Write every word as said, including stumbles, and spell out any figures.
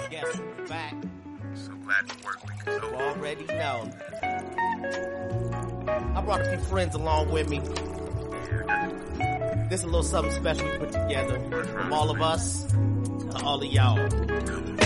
Guess we're back. So glad the work week is You over. already know. I brought a few friends along with me. This is a little something special we put together from all of us to all of y'all.